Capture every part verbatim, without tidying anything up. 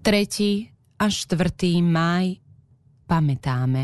tretí a štvrtý máj pamätáme.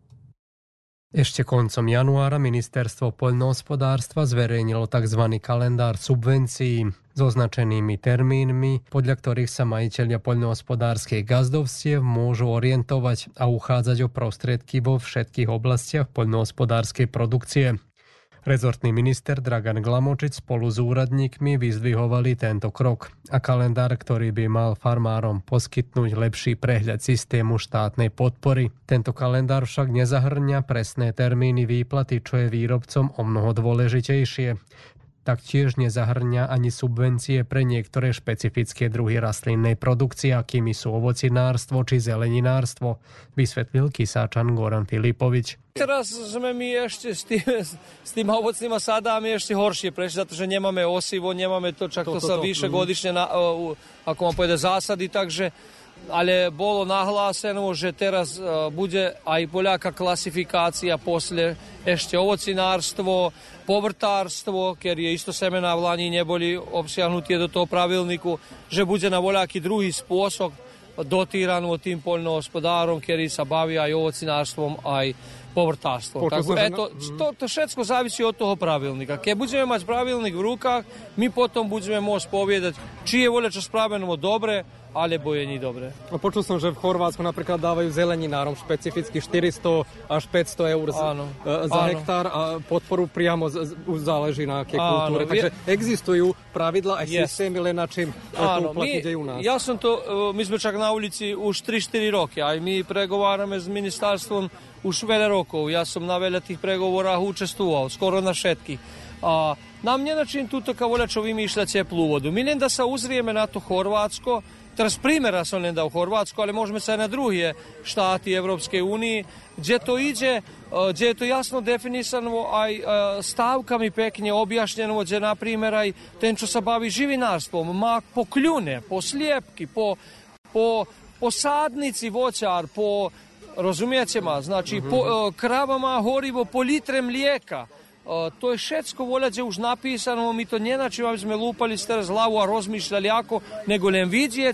Ešte koncom januára ministerstvo poľnohospodárstva zverejnilo tzv. Kalendár subvencií s označenými termínmi, podľa ktorých sa majitelia poľnohospodárskych gazdovstiev môžu orientovať a uchádzať o prostriedky vo všetkých oblastiach poľnohospodárskej produkcie. Rezortný minister Dragan Glamočič spolu s úradníkmi vyzdvihovali tento krok a kalendár, ktorý by mal farmárom poskytnúť lepší prehľad systému štátnej podpory. Tento kalendár však nezahŕňa presné termíny výplaty, čo je výrobcom omnoho dôležitejšie. Taktiež nezahŕňa ani subvencie pre niektoré špecifické druhy rastlinnej produkcie, akými sú ovocinárstvo či zeleninárstvo, vysvetlil kysáčan Goran Filipovič. Teraz sme my ešte s tým, s tým ovocnými sadami ešte horšie prešli, pretože nemáme osivo, nemáme to, čak to, to sa vyše godične, na, ako mám povedať, zásady, takže ale bolo nahlásené, že teraz bude aj poľaká klasifikácia posle ešte ovocinárstvo, povrtárstvo, keď je isto semená v lani neboli obsiahnutie do toho pravilníku, že bude na voľaký druhý spôsob dotíraný tým poľnohospodárom, ktorí sa bavia aj ovocinárstvom, aj povrtárstvom. Tak to, to, to všetko závisí od toho pravilníka. Keď budeme mať pravilník v rukách, my potom budeme môcť povedať, či je voľačo spravené dobre, alebo je nie dobre. Počul som, že v Chorvátsku napríklad dávajú zeleninárom špecificky štyristo až päťsto eur áno, za áno. hektár a podporu priamo z, už záleží na akej kultúre. Takže je... existujú pravidla a yes. systémy, len na čím to uplatniť aj u nás. Ja som to, my sme čak na ulici už tri štyri roky, aj my pregovárame s ministerstvom už veľa rokov. Ja som na veľa tých pregovorách účestvoval, skoro na všetkých. A nám nenačím túto kavoľačo vymýšľať teplú vodu. My len da sa uzrieme na to Chorvátsko. Teraz primjera sam len dao Chorvatsku, ali možemo se na druge štati Evropske unije, gdje to ide, gdje je to jasno definisano aj stavkami pekne objašnjeno, gdje na primjer aj ten čo sa bavi živinarstvom, má po kljune, po slijepki, po, po, po sadnici voćar, po, razumijete ma, znači mm-hmm. po kravama horivo po litre mlijeka. Uh, to je všetko voľače už napísané, my to nenačím, aby sme lúpali teraz hlavu a rozmýšľali ako, nego len vidieť,